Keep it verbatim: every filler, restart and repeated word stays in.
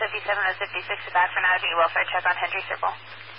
fifty-seven oh fifty-six is back for now. Do welfare check on Hendry Circle.